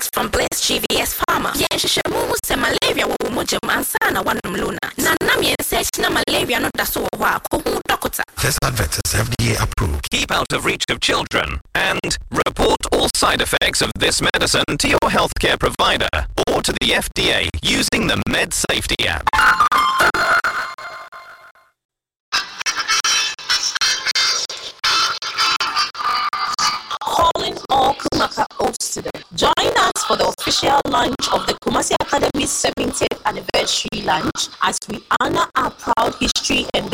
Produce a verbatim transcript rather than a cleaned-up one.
products from Bliss G V S Pharma. Yen shishemu se malaria wa umoja ansana wanum luna. Na nami says na malaria no daso wa kuhu dokota. This advert is F D A approved. Keep out of reach of children and report all side effects of this medicine to your healthcare provider or to the F D A using the Med Safety app. Calling all Kumasi Old students. Join us for the official launch of the Kumasi Academy's seventieth anniversary lunch as we honor our proud history and